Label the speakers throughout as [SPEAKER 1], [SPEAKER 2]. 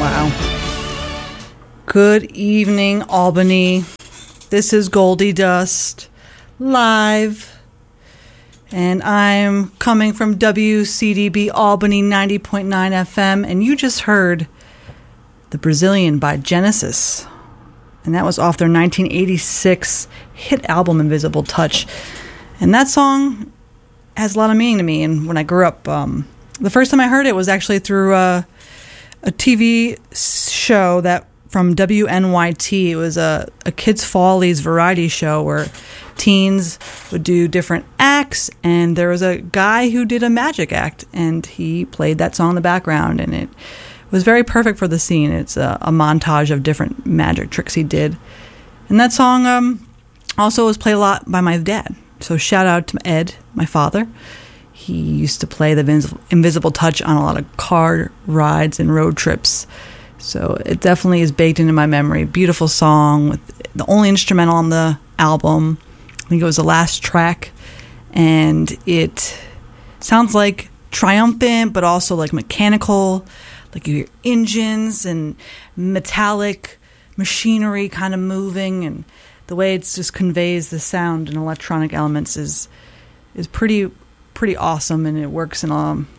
[SPEAKER 1] Good evening, Albany. This is Goldie Dust live, and I'm coming from WCDB Albany 90.9 FM, and you just heard The Brazilian by Genesis, and that was off their 1986 hit album Invisible Touch. And that song has a lot of meaning to me, and when I grew up, the first time I heard it was actually through a TV show that from WNYT. It was a Kids Follies variety show where teens would do different acts, and there was a guy who did a magic act, and he played that song in the background, and it was very perfect for the scene. It's a montage of different magic tricks he did. And that song also was played a lot by my dad. So shout out to Ed, my father. He used to play the Invisible Touch on a lot of car rides and road trips. So it definitely is baked into my memory. Beautiful song with the only instrumental on the album. I think it was the last track. And it sounds like triumphant, but also like mechanical. Like you hear engines and metallic machinery kind of moving. And the way it just conveys the sound and electronic elements is pretty awesome. And it works in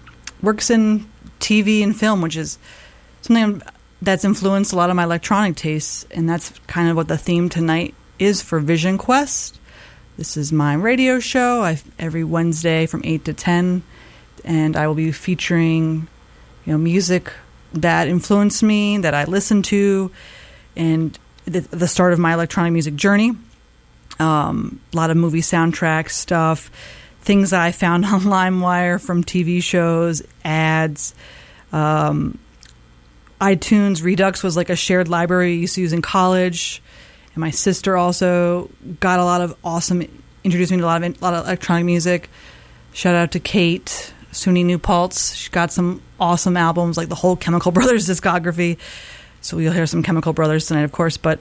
[SPEAKER 1] TV and film, which is something that's influenced a lot of my electronic tastes, and that's kind of what the theme tonight is for Vision Quest. This is my radio show every Wednesday from 8 to 10, and I will be featuring music that influenced me, that I listened to, and the start of my electronic music journey. A lot of movie soundtrack stuff, things I found on LimeWire from TV shows, ads. iTunes Redux was like a shared library I used to use in college, and my sister also got introduced me to a lot of electronic music. Shout out to Kate, SUNY New Paltz. She got some awesome albums, like the whole Chemical Brothers discography. So you'll hear some Chemical Brothers tonight, of course, but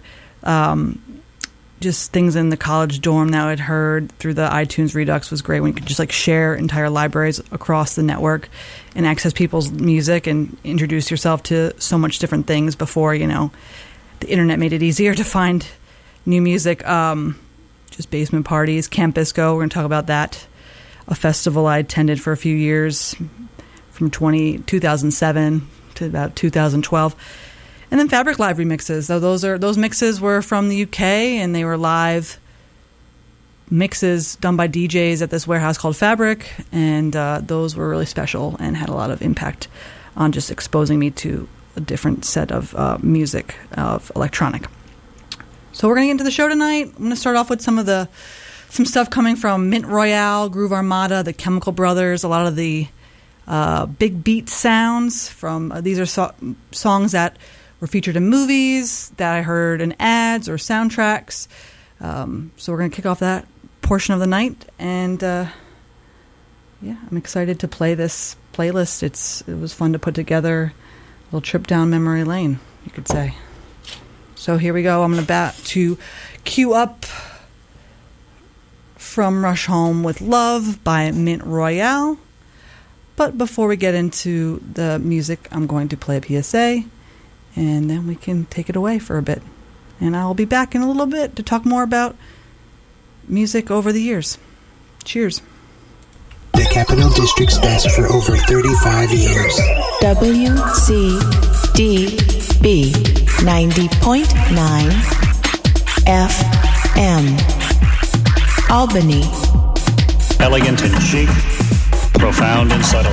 [SPEAKER 1] just things in the college dorm that I'd heard through the iTunes Redux was great, when you could just like share entire libraries across the network and access people's music and introduce yourself to so much different things before, the internet made it easier to find new music. Just basement parties, Camp Bisco, we're going to talk about that. A festival I attended for a few years from 2007 to about 2012. And then Fabric Live remixes. So those mixes were from the UK, and they were live mixes done by DJs at this warehouse called Fabric, and those were really special and had a lot of impact on just exposing me to a different set of music, of electronic. So we're going to get into the show tonight. I'm going to start off with some stuff coming from Mint Royale, Groove Armada, the Chemical Brothers, a lot of the big beat sounds from these are songs that were featured in movies, that I heard in ads or soundtracks. So we're going to kick off that portion of the night, and I'm excited to play this playlist. It was fun to put together, a little trip down memory lane, you could say. So here we go. I'm about to cue up From Rush Home with Love by Mint Royale. But before we get into the music, I'm going to play a PSA, and then we can take it away for a bit. And I'll be back in a little bit to talk more about music over the years. Cheers.
[SPEAKER 2] The Capital District's best for over 35 years.
[SPEAKER 3] WCDB 90.9 FM. Albany.
[SPEAKER 4] Elegant and chic, profound and subtle.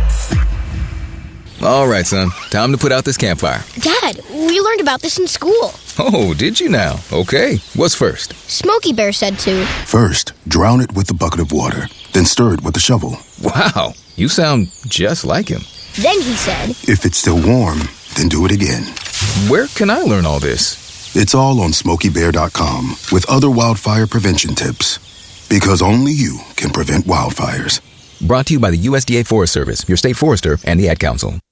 [SPEAKER 5] All right, son. Time to put out this campfire.
[SPEAKER 6] Dad, we learned about this in school.
[SPEAKER 5] Oh, did you now? Okay. What's first?
[SPEAKER 6] Smokey Bear said to.
[SPEAKER 7] First, drown it with a bucket of water, then stir it with a shovel.
[SPEAKER 5] Wow, you sound just like him.
[SPEAKER 6] Then he said,
[SPEAKER 7] if it's still warm, then do it again.
[SPEAKER 5] Where can I learn all this?
[SPEAKER 7] It's all on SmokeyBear.com with other wildfire prevention tips. Because only you can prevent wildfires.
[SPEAKER 5] Brought to you by the USDA Forest Service, your state forester, and the Ad Council.